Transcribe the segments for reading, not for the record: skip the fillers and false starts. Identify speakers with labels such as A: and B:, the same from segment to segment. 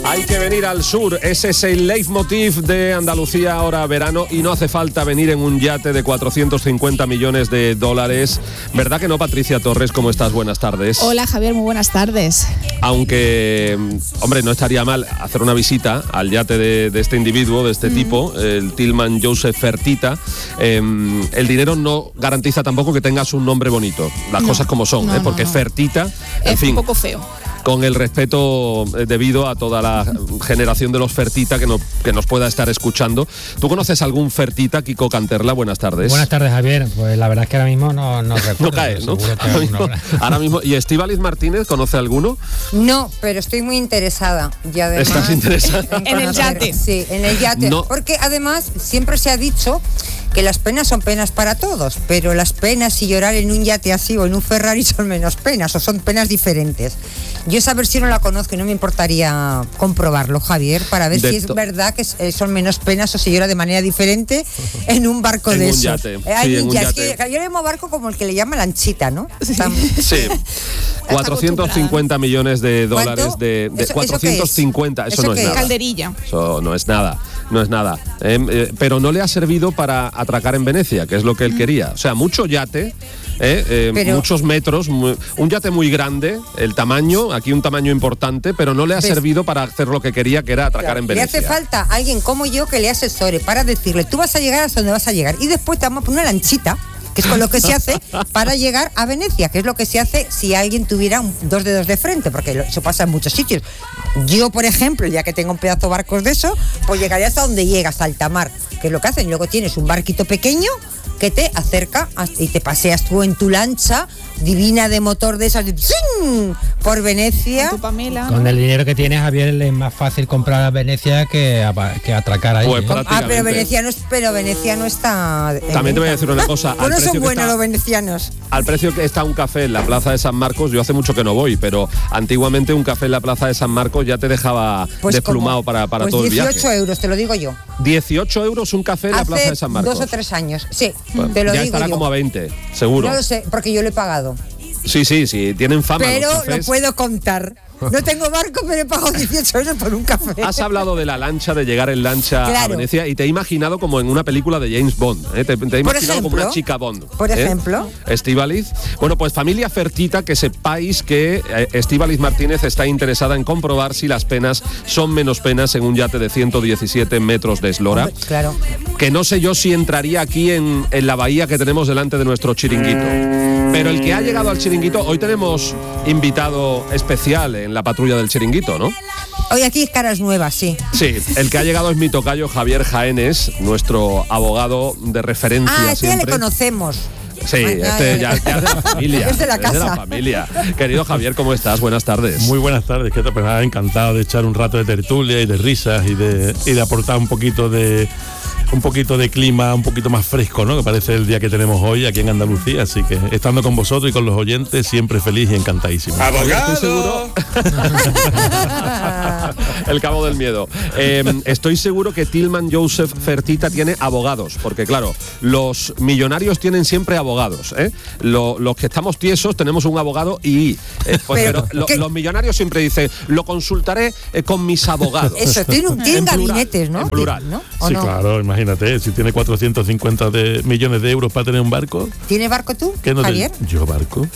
A: Hay que venir al sur, ese es el leitmotiv de Andalucía ahora verano y no hace falta venir en un yate de 450 millones de dólares. ¿Verdad que no, Patricia Torres? ¿Cómo estás? Buenas tardes.
B: Hola, Javier, muy buenas tardes.
A: Aunque, hombre, no estaría mal hacer una visita al yate de este individuo, de este tipo, el Tilman Joseph Fertitta. El dinero no garantiza tampoco que tengas un nombre bonito, las cosas como son, porque Fertitta, en fin,
B: un poco feo.
A: Con el respeto debido a toda la generación de los Fertitta que nos pueda estar escuchando. ¿Tú conoces algún Fertitta, Kiko Canterla? Buenas tardes.
C: Buenas tardes, Javier. Pues la verdad es que ahora mismo no recuerdo.
A: No caes, ¿no? Ahora mismo. ¿Y Estíbaliz Martínez conoce alguno?
D: No, pero estoy muy interesada. Y además,
A: ¿estás interesada?
B: En el yate.
D: Sí, en el yate. No. Porque además siempre se ha dicho que las penas son penas para todos, pero las penas y llorar en un yate así o en un Ferrari son menos penas, o son penas diferentes. Yo esa versión no la conozco y no me importaría comprobarlo, Javier, para ver si es verdad que son menos penas o se llora de manera diferente en un barco de esos.
A: Yate. Sí, en un yate.
D: Es que yo le llamo barco como el que le llama lanchita, ¿no?
A: Sí. 450 millones de dólares de 450, eso no es nada.
B: Calderilla.
A: Eso no es nada. No es nada. Pero no le ha servido para atracar en Venecia, que es lo que él quería. O sea, mucho yate, muchos metros, un yate muy grande, el tamaño, aquí un tamaño importante, pero no le ha servido para hacer lo que quería, que era atracar en Venecia.
D: Le hace falta alguien como yo que le asesore para decirle, tú vas a llegar hasta donde vas a llegar y después te vamos a poner una lanchita, que es con lo que se hace para llegar a Venecia, que es lo que se hace si alguien tuviera dos dedos de frente, porque eso pasa en muchos sitios. Yo, por ejemplo, ya que tengo un pedazo de barcos de eso, pues llegaría hasta donde llega, hasta alta mar, que es lo que hacen. Luego tienes un barquito pequeño que te acerca y te paseas tú en tu lancha divina de motor de esas por Venecia.
B: Con tu Pamela.
C: Con el dinero que tienes, Javier, es más fácil comprar a Venecia que atracar ahí.
A: Pues
D: pero Venecia no está.
A: También te voy a decir una cosa.
D: Pues no son buenos los venecianos.
A: Al precio que está un café en la Plaza de San Marcos, yo hace mucho que no voy, pero antiguamente un café en la Plaza de San Marcos ya te dejaba desplumado para todo el viaje.
D: 18 euros, te lo digo yo.
A: 18 euros un café en la Plaza de San Marcos.
D: Hace 2 o 3 años, sí,
A: bueno,
D: te lo
A: ya
D: digo
A: estará
D: yo.
A: Como a 20, seguro.
D: No lo sé, porque yo lo he pagado.
A: Sí, tienen fama.
D: Pero
A: los cafés.
D: lo puedo contar. No tengo barco, pero he pagado 18 euros por un café.
A: Has hablado de la lancha, de llegar en lancha a Venecia, y te he imaginado como en una película de James Bond. Te he imaginado como una chica Bond.
D: Por ejemplo.
A: Estíbaliz. Bueno, pues familia Fertitta, que sepáis que Estíbaliz Martínez está interesada en comprobar si las penas son menos penas en un yate de 117 metros de eslora.
D: Hombre, claro.
A: Que no sé yo si entraría aquí en la bahía que tenemos delante de nuestro chiringuito. Pero el que ha llegado al chiringuito, hoy tenemos invitado especial en la patrulla del chiringuito, ¿no?
D: Hoy aquí caras nuevas, sí.
A: Sí, el que ha llegado es mi tocayo Javier Jaénes, nuestro abogado de referencia siempre.
D: Ya le conocemos.
A: Sí, ya es de la familia.
D: Es de la casa.
A: Es de la familia. Querido Javier, ¿cómo estás? Buenas tardes.
E: Muy buenas tardes, que pues, encantado de echar un rato de tertulia y de risas y de aportar un poquito de clima un poquito más fresco, ¿no? Que parece el día que tenemos hoy aquí en Andalucía, así que estando con vosotros y con los oyentes, siempre feliz y encantadísimo.
A: ¡Abogado! Estoy seguro. El cabo del miedo. Estoy seguro que Tilman Joseph Fertitta tiene abogados, porque claro, los millonarios tienen siempre abogados, ¿eh? Los que estamos tiesos tenemos un abogado pero los millonarios siempre dicen, lo consultaré con mis abogados.
D: Eso, tienen gabinetes, ¿no?
A: En plural.
D: ¿No?
E: Sí,
D: no?
E: Claro, imagínate, si tiene 450 millones de euros para tener un barco.
D: ¿Tienes barco tú,
E: Javier? Yo barco.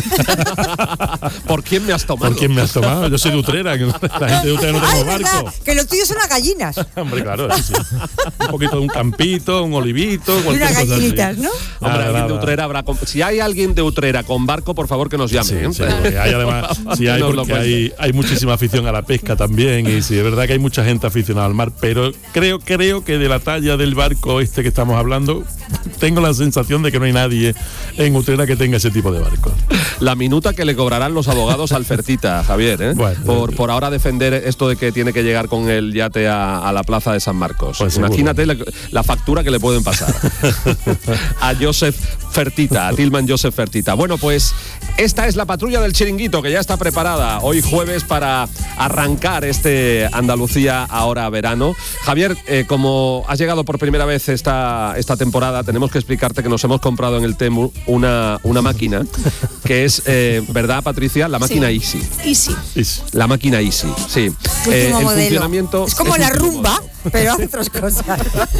A: ¿Por quién me has tomado?
E: ¿Por quién me has tomado? Yo soy de Utrera, que la gente de Utrera no tengo barco.
D: Que los tuyos son las gallinas.
E: Hombre, claro, sí. Un poquito de un campito, un olivito,
D: y unas gallinitas, ¿no?
A: Hombre, alguien de Utrera habrá. Si hay alguien de Utrera con barco, por favor que nos llame.
E: Sí, hay además, porque hay muchísima afición a la pesca también, y sí, es verdad que hay mucha gente aficionada al mar, pero creo que de la talla del barco que estamos hablando, tengo la sensación de que no hay nadie en Utrera que tenga ese tipo de barco.
A: La minuta que le cobrarán los abogados al Fertitta, Javier, ¿eh? Bueno, por ahora defender esto de que tiene que llegar con el yate a la Plaza de San Marcos. Pues imagínate la factura que le pueden pasar a Joseph Fertitta, a Tilman Joseph Fertitta. Bueno, pues esta es la patrulla del chiringuito, que ya está preparada hoy jueves para arrancar este Andalucía ahora verano. Javier, como has llegado por primera vez esta temporada, tenemos que explicarte que nos hemos comprado en el Temu una máquina que es, ¿verdad, Patricia? La máquina Easy.
B: Easy.
A: La máquina Easy, sí.
D: último modelo.
A: Funcionamiento
D: es como la rumba, pero hace otras cosas.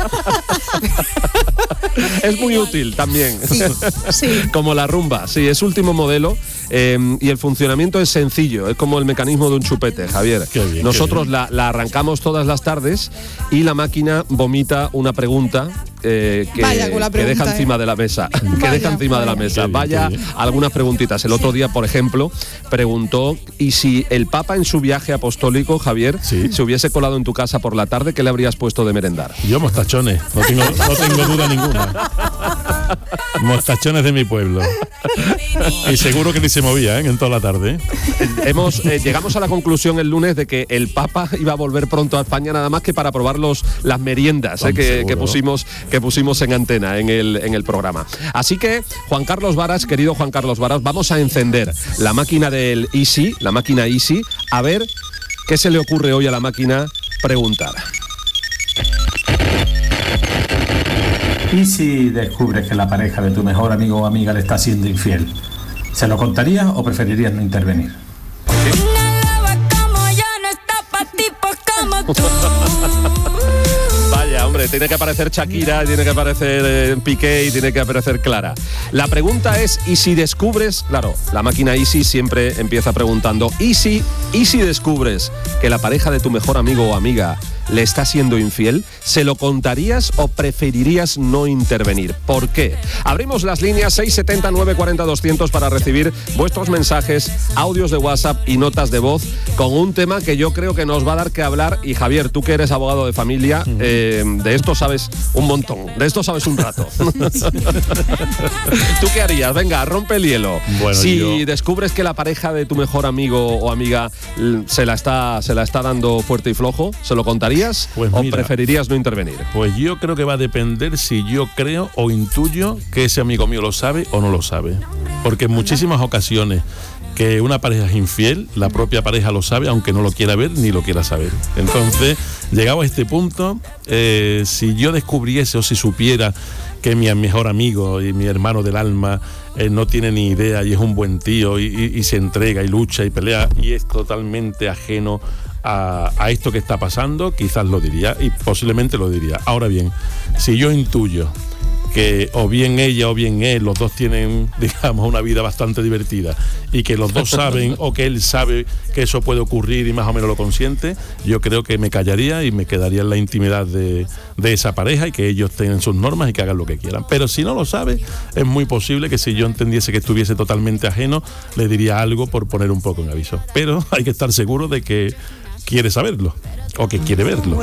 A: Es muy útil también.
B: Sí.
A: Como la rumba, sí, es último modelo y el funcionamiento es sencillo, es como el mecanismo de un chupete, Javier.
E: Qué bien,
A: nosotros la arrancamos todas las tardes y la máquina vomita una pregunta que deja encima de la mesa. Vaya algunas preguntitas. El otro día, por ejemplo, preguntó, ¿y si el Papa en su viaje apostólico, Javier, se hubiese colado en tu casa por la tarde, qué le habrías puesto de merendar?
E: Yo mostachones, no tengo duda ninguna. Mostachones de mi pueblo. Y seguro que ni se movía en toda la tarde.
A: Llegamos a la conclusión el lunes de que el Papa iba a volver pronto a España, nada más que para probar las meriendas que pusimos en antena en el programa. Así que, querido Juan Carlos Varas, vamos a encender la máquina del Easy, la máquina Easy, a ver qué se le ocurre hoy a la máquina preguntar.
F: ¿Y si descubres que la pareja de tu mejor amigo o amiga le está siendo infiel? ¿Se lo contarías o preferirías no intervenir?
A: Vaya, hombre, tiene que aparecer Shakira, tiene que aparecer Piqué y tiene que aparecer Clara. La pregunta es, ¿y si descubres? Claro, la máquina Easy siempre empieza preguntando, ¿y si descubres que la pareja de tu mejor amigo o amiga le está siendo infiel? ¿Se lo contarías o preferirías no intervenir? ¿Por qué? Abrimos las líneas 670 940 200 para recibir vuestros mensajes, audios de WhatsApp y notas de voz con un tema que yo creo que nos va a dar que hablar. Y Javier, tú que eres abogado de familia, de esto sabes un montón, de esto sabes un rato. ¿Tú qué harías? Venga, rompe el hielo.
E: Bueno,
A: si descubres que la pareja de tu mejor amigo o amiga se la está dando fuerte y flojo, ¿se lo contarías o preferirías no intervenir?
E: Pues yo creo que va a depender si yo creo o intuyo que ese amigo mío lo sabe o no lo sabe. Porque en muchísimas ocasiones que una pareja es infiel, la propia pareja lo sabe, aunque no lo quiera ver ni lo quiera saber. Entonces, llegado a este punto, si yo descubriese o si supiera que mi mejor amigo y mi hermano del alma no tiene ni idea y es un buen tío y se entrega y lucha y pelea y es totalmente ajeno a esto que está pasando, quizás lo diría y posiblemente lo diría. Ahora bien, si yo intuyo que o bien ella o bien él, los dos tienen, digamos, una vida bastante divertida y que los dos saben o que él sabe que eso puede ocurrir y más o menos lo consiente, yo creo que me callaría y me quedaría en la intimidad de esa pareja y que ellos tengan sus normas y que hagan lo que quieran. Pero si no lo sabe, es muy posible que si yo entendiese que estuviese totalmente ajeno, le diría algo por poner un poco en aviso. Pero hay que estar seguro de que quiere saberlo o que quiere verlo.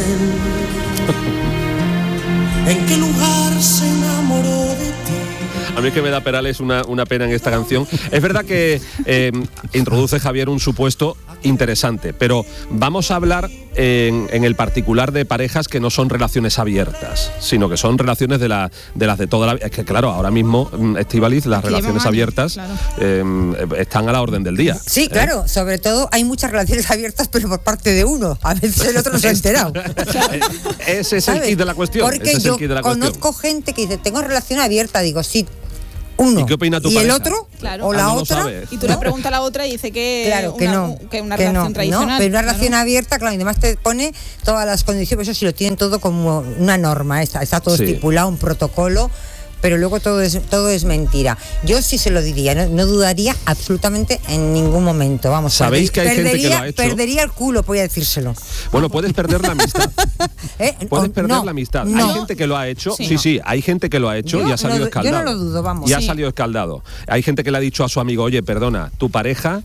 G: ¿En qué lugar se enamoró de ti?
A: A mí que me da Perales una pena en esta canción. Es verdad que introduce Javier un supuesto interesante, pero vamos a hablar en el particular de parejas que no son relaciones abiertas, sino que son relaciones de las de toda la vida. Es que claro, ahora mismo, Estíbaliz, las relaciones abiertas están a la orden del día.
D: Sí, claro, sobre todo hay muchas relaciones abiertas, pero por parte de uno. A veces el otro no se ha enterado.
A: Ese es el kit de la cuestión.
D: Porque yo conozco gente que dice, tengo relación abierta, digo, sí. Uno.
A: ¿Y qué opina tu
D: pareja?
A: el
D: otro, o la otra.
B: Y tú le preguntas a la otra y dice que una relación tradicional.
D: No, pero una relación abierta, claro, y además te pone todas las condiciones, eso sí lo tienen todo como una norma, está todo estipulado, un protocolo, pero luego todo es mentira. Yo sí se lo diría, no dudaría absolutamente en ningún momento. Vamos,
A: ¿sabéis que hay gente que lo ha hecho?
D: Perdería el culo, voy a decírselo.
A: Bueno, puedes perder la amistad. Puedes perder la amistad.
D: No.
A: Hay gente que lo ha hecho. Sí, hay gente que lo ha hecho y ha salido escaldado.
D: Yo no lo dudo, vamos.
A: Y ha salido escaldado. Hay gente que le ha dicho a su amigo, oye, perdona, tu pareja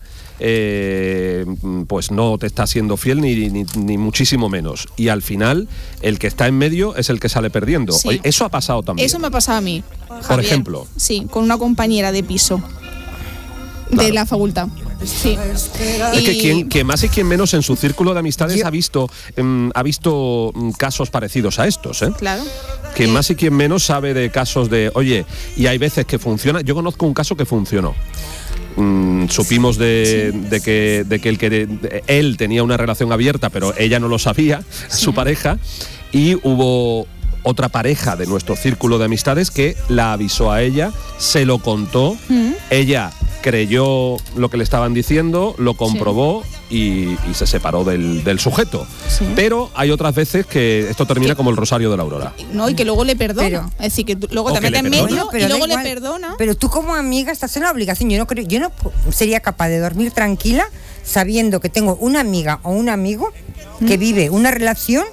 A: pues no te está siendo fiel ni muchísimo menos. Y al final, el que está en medio es el que sale perdiendo.
B: Sí.
A: Oye, eso ha pasado también.
B: Eso me ha pasado a mí,
A: Javier.
B: Por
A: ejemplo.
B: Sí, con una compañera de piso de la facultad. Sí.
A: Es que quien más y quien menos en su círculo de amistades ha visto casos parecidos a estos, ¿eh?
B: Claro.
A: Quien más y quien menos sabe de casos de, oye, y hay veces que funciona. Yo conozco un caso que funcionó. Supimos de que él tenía una relación abierta, pero ella no lo sabía, su pareja, y hubo otra pareja de nuestro círculo de amistades que la avisó a ella, se lo contó, ella creyó lo que le estaban diciendo, lo comprobó y se separó del sujeto. Sí. Pero hay otras veces que esto termina como el rosario de la aurora.
B: No, y que luego le perdona. Es decir, que luego te mete en medio y luego le perdona.
D: Pero tú como amiga estás en la obligación. Yo no sería capaz de dormir tranquila sabiendo que tengo una amiga o un amigo que vive una relación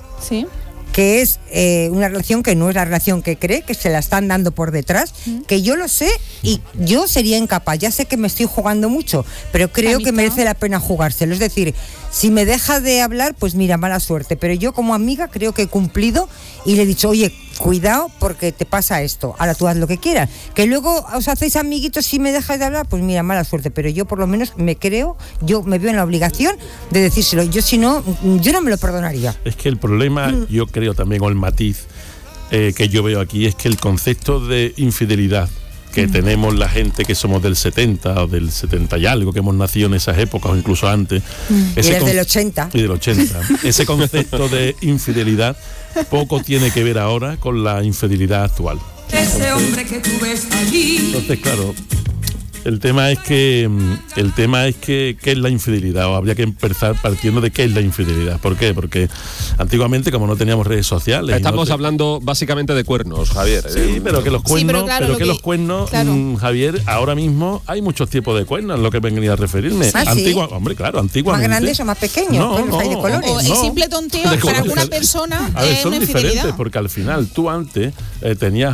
D: que es una relación que no es la relación que cree, que se la están dando por detrás, que yo lo sé y yo sería incapaz. Ya sé que me estoy jugando mucho, pero creo que merece la pena jugárselo. Es decir, si me deja de hablar, pues mira, mala suerte. Pero yo como amiga creo que he cumplido y le he dicho, oye, cuidado porque te pasa esto, ahora tú haz lo que quieras. Que luego os hacéis amiguitos si me dejáis de hablar, pues mira, mala suerte. Pero yo por lo menos yo me veo en la obligación de decírselo. Yo si no, yo no me lo perdonaría.
E: Es que el problema, yo creo también, o el matiz que yo veo aquí, es que el concepto de infidelidad que tenemos la gente que somos del 70 o del 70 y algo, que hemos nacido en esas épocas o incluso antes.
D: Y del 80.
E: Y del 80. Ese concepto de infidelidad poco tiene que ver ahora con la infidelidad actual.
G: Ese hombre que tú ves allí.
E: Entonces, claro, el tema es que ¿qué es la infidelidad? O habría que empezar partiendo de qué es la infidelidad. ¿Por qué? Porque antiguamente, como no teníamos redes sociales...
A: Estamos hablando básicamente de cuernos, Javier.
E: Sí, pero que los cuernos, Javier, ahora mismo hay muchos tipos de cuernos, lo que venía a referirme. Hombre, claro, antiguamente...
D: ¿Más grandes o más pequeños? Hay de colores.
B: O el simple tonteo para alguna persona es
E: son
B: una
E: diferentes,
B: infidelidad.
E: porque al final tú antes tenías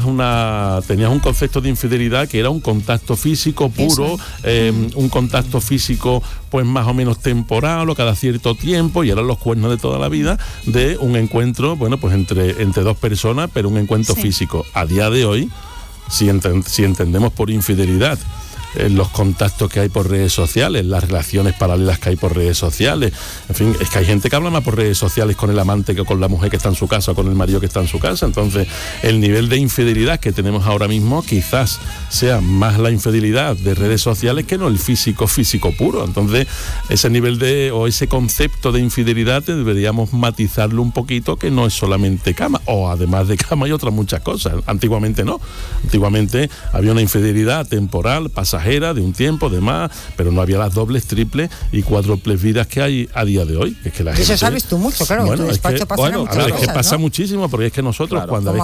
E: un concepto de infidelidad que era un contacto físico puro, un contacto físico pues más o menos temporal o cada cierto tiempo, y eran los cuernos de toda la vida de un encuentro, bueno, pues entre dos personas, pero un encuentro físico. A día de hoy, si entendemos por infidelidad los contactos que hay por redes sociales, las relaciones paralelas que hay por redes sociales, en fin, es que hay gente que habla más por redes sociales con el amante que con la mujer que está en su casa o con el marido que está en su casa. Entonces, el nivel de infidelidad que tenemos ahora mismo quizás sea más la infidelidad de redes sociales que no el físico puro. Entonces, ese nivel o ese concepto de infidelidad deberíamos matizarlo un poquito, que no es solamente cama, o además de cama hay otras muchas cosas. Antiguamente no. Antiguamente había una infidelidad temporal, pasajera, de un tiempo, de más, pero no había las dobles, triples y cuádruples vidas que hay a día de hoy. Es que la gente,
D: eso sabes tú mucho, claro.
E: Bueno,
D: en tu despacho pasa muchas cosas,
E: es que pasa muchísimo, porque es que nosotros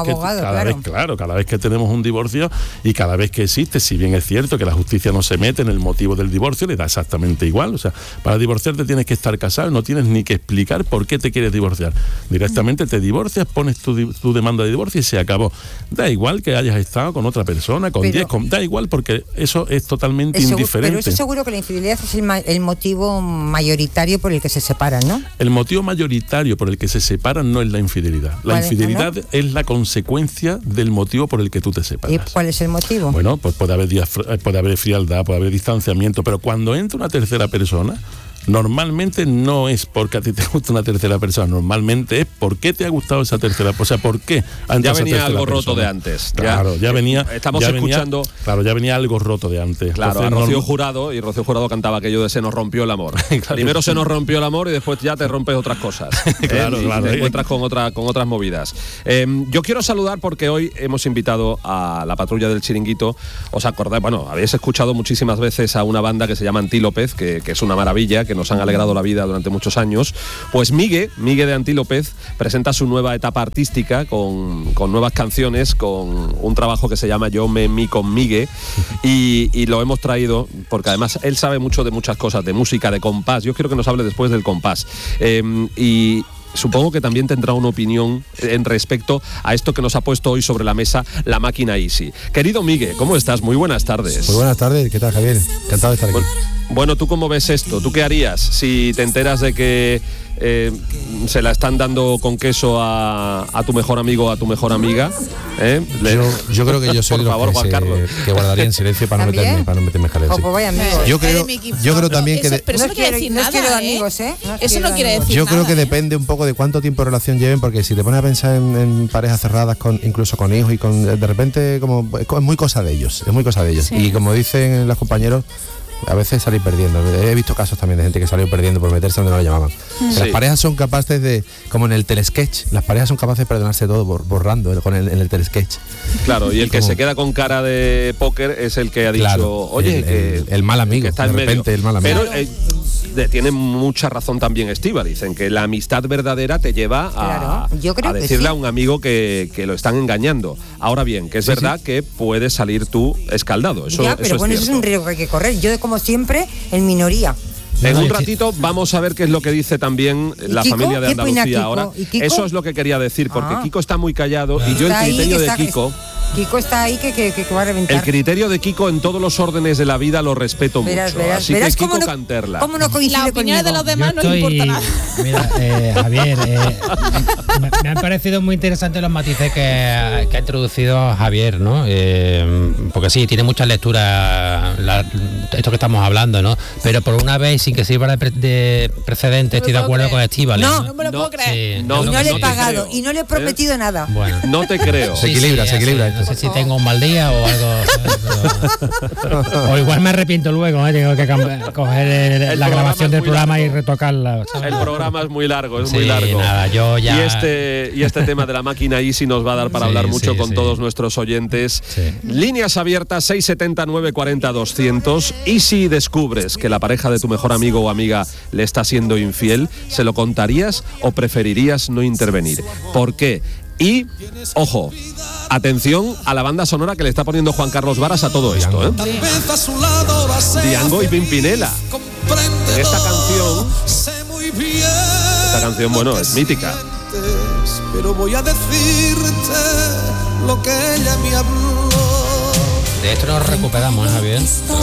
E: cada vez que tenemos un divorcio y cada vez que existe, si bien es cierto que la justicia no se mete en el motivo del divorcio, le da exactamente igual. O sea, para divorciarte tienes que estar casado, no tienes ni que explicar por qué te quieres divorciar. Directamente te divorcias, pones tu demanda de divorcio y se acabó. Da igual que hayas estado con otra persona, con 10, da igual, porque eso es totalmente indiferente.
D: Pero eso seguro que la infidelidad es el motivo mayoritario por el que se separan, ¿no?
E: El motivo mayoritario por el que se separan no es la infidelidad. La infidelidad es la consecuencia del motivo por el que tú te separas.
D: ¿Y cuál es el motivo?
E: Bueno, pues puede haber frialdad, puede haber distanciamiento, pero cuando entra una tercera persona, normalmente no es porque a ti te gusta una tercera persona, normalmente es porque te ha gustado esa tercera persona. O sea, ¿por qué?
A: Ya venía algo roto de antes.
E: Claro, ya venía algo roto de antes.
A: Claro, entonces, a Rocío Jurado, y Rocío Jurado cantaba aquello de se nos rompió el amor. Primero se nos rompió el amor y después ya te rompes otras cosas.
E: Claro.
A: Te encuentras con otras movidas. Yo quiero saludar porque hoy hemos invitado a la patrulla del Chiringuito. ¿Os acordáis? Bueno, habéis escuchado muchísimas veces a una banda que se llama Antílopez, que es una maravilla, que nos han alegrado la vida durante muchos años. Pues Migue de Antílopez presenta su nueva etapa artística con nuevas canciones, con un trabajo que se llama Yo me mi con Migue, y lo hemos traído porque además él sabe mucho de muchas cosas, de música, de compás. Yo quiero que nos hable después del compás. Y supongo que también tendrá una opinión en respecto a esto que nos ha puesto hoy sobre la mesa la máquina Easy. Querido Migue, ¿cómo estás? Muy buenas tardes.
H: Muy buenas tardes, ¿qué tal, Javier? Encantado de estar aquí.
A: Bueno, ¿tú cómo ves esto? ¿Tú qué harías si te enteras de que se la están dando con queso a tu mejor amigo o a tu mejor amiga?
H: Yo creo que yo soy de los que guardaría en silencio para no meterme jaleo. Yo creo también que...
B: Pero eso no quiere decir nada,
D: amigos,
B: Eso no quiere decir nada.
H: Yo creo que depende un poco de cuánto tiempo de relación lleven, porque si te pones a pensar en parejas cerradas, incluso con hijos, y de repente es muy cosa de ellos. Sí. Y como dicen los compañeros, a veces salir perdiendo. He visto casos también de gente que salió perdiendo por meterse donde no lo llamaban. Sí. Las parejas son capaces de, como en el telesketch, las parejas son capaces de perdonarse todo borrando en el telesketch.
A: Claro, y el que se queda con cara de póker es el que ha dicho,
H: claro,
A: oye,
H: el mal amigo,
A: que está
H: de repente
A: medio.
H: El mal amigo.
A: Pero tiene mucha razón también Estíbal, dicen que la amistad verdadera te lleva a decirle a un amigo que lo están engañando. Ahora bien, que es verdad que puedes salir tú escaldado. Eso,
D: ya, pero
A: eso
D: bueno, eso es un riesgo que hay que correr. Yo, como siempre, en minoría.
A: En un ratito vamos a ver qué es lo que dice también la familia de Andalucía ahora. Eso es lo que quería decir, porque Kiko está muy callado y yo el criterio de Kiko...
D: Kiko está ahí que va a reventar.
A: El criterio de Kiko en todos los órdenes de la vida lo respeto mucho. Así que Kiko Canterla.
B: ¿Cómo no coincide
C: la
B: opinión de los demás? No importa nada.
C: Mira, Javier, me han parecido muy interesantes los matices que ha introducido Javier, ¿no? Porque sí, tiene muchas lecturas esto que estamos hablando, ¿no? Pero por una vez, sin que sirva de precedente, estoy de acuerdo con Estíbal.
B: No me lo puedo creer.
D: Sí, no le he pagado y no le he prometido nada.
A: Bueno. No te creo.
H: Se equilibra.
C: No sé si tengo un mal día o algo. O igual me arrepiento luego, tengo que coger la grabación del programa y retocarla, ¿sabes?
A: El programa es muy largo, muy largo.
C: Nada, yo ya...
A: Y este tema de la máquina Easy nos va a dar para hablar mucho con todos nuestros oyentes. Sí. Líneas abiertas 679 40 200. Y si descubres que la pareja de tu mejor amigo o amiga le está siendo infiel, ¿se lo contarías o preferirías no intervenir? ¿Por qué? Y, ojo, atención a la banda sonora que le está poniendo Juan Carlos Varas a todo esto, ¿eh? Diango y Pimpinela. Esta canción, bueno, es mítica.
G: Pero voy a decirte lo que ella me habló.
C: De esto nos recuperamos, Javier.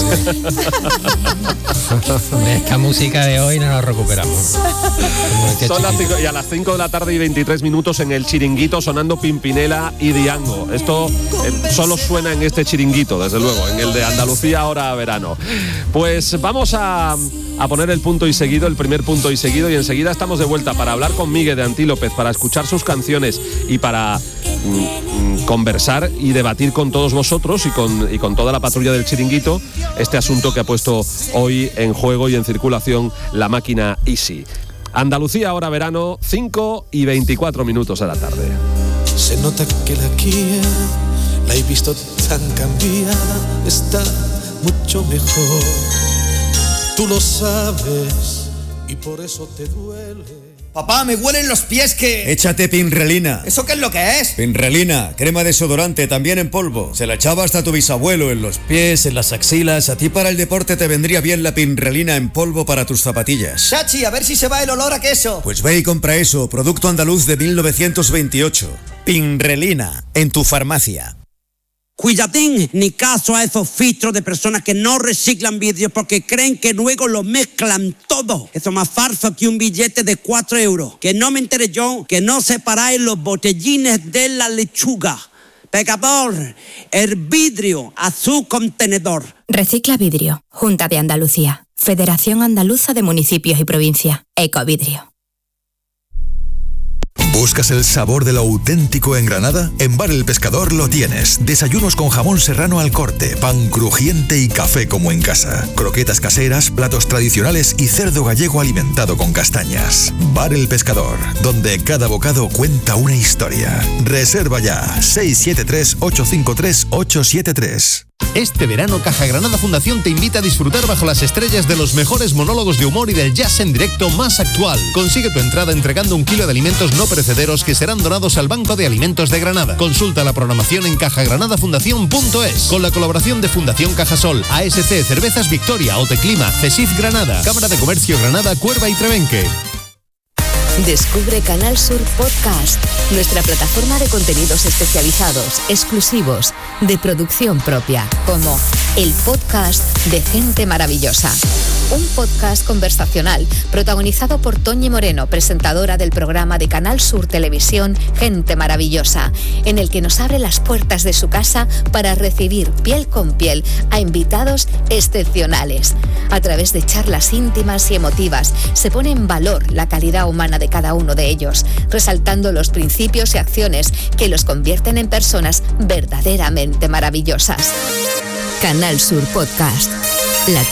C: De esta música de hoy no nos recuperamos.
A: Son las 5, y a las 5 de la tarde y 23 minutos en el Chiringuito sonando Pimpinela y Diango. Esto solo suena en este Chiringuito, desde luego, en el de Andalucía ahora verano. Pues vamos a poner el punto y seguido, el primer punto y seguido, y enseguida estamos de vuelta para hablar con Miguel de Antílopez, para escuchar sus canciones y para conversar y debatir con todos vosotros y con toda la patrulla del Chiringuito este asunto que ha puesto hoy en juego y en circulación la máquina Easy. Andalucía ahora verano, 5 y 24 minutos de la tarde.
G: Se nota que la Kia la he visto tan cambiada, está mucho mejor. Tú lo sabes y por eso te duele.
I: Papá, me huelen los pies que...
J: Échate Pinrelina.
I: ¿Eso qué es lo que es?
J: Pinrelina, crema desodorante, también en polvo. Se la echaba hasta tu bisabuelo, en los pies, en las axilas. A ti para el deporte te vendría bien la Pinrelina en polvo para tus zapatillas.
I: Chachi, a ver si se va el olor a queso.
J: Pues ve y compra eso, producto andaluz de 1928. Pinrelina, en tu farmacia.
K: Cuidadín, ni caso a esos filtros de personas que no reciclan vídeos porque creen que luego lo mezclan todo. Eso es más falso que un billete de 4 euros. Que no me enteré yo, que no separáis los botellines de la lechuga. Pecador, el vidrio a su contenedor.
L: Recicla Vidrio, Junta de Andalucía, Federación Andaluza de Municipios y Provincias, Ecovidrio.
M: ¿Buscas el sabor de lo auténtico en Granada? En Bar El Pescador lo tienes. Desayunos con jamón serrano al corte, pan crujiente y café como en casa. Croquetas caseras, platos tradicionales y cerdo gallego alimentado con castañas. Bar El Pescador, donde cada bocado cuenta una historia. Reserva ya, 673-853-873.
N: Este verano Caja Granada Fundación te invita a disfrutar bajo las estrellas de los mejores monólogos de humor y del jazz en directo más actual. Consigue tu entrada entregando 1 kilo de alimentos no perecederos que serán donados al Banco de Alimentos de Granada. Consulta la programación en cajagranadafundación.es con la colaboración de Fundación Cajasol, ASC, Cervezas Victoria, Oteclima, CESIF Granada, Cámara de Comercio Granada, Cuerva y Trevenque.
L: Descubre Canal Sur Podcast, nuestra plataforma de contenidos especializados, exclusivos, de producción propia, como el podcast de Gente Maravillosa. Un podcast conversacional protagonizado por Toñi Moreno, presentadora del programa de Canal Sur Televisión Gente Maravillosa, en el que nos abre las puertas de su casa para recibir piel con piel a invitados excepcionales. A través de charlas íntimas y emotivas se pone en valor la calidad humana de cada uno de ellos, resaltando los principios y acciones que los convierten en personas verdaderamente maravillosas. Canal Sur Podcast.